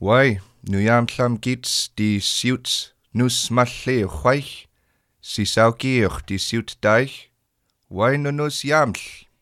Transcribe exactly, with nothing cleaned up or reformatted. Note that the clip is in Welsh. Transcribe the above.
Why, nu yamslam gits die siut nu smalle chwaich, si saugier die siut daich, why nu nus yaml.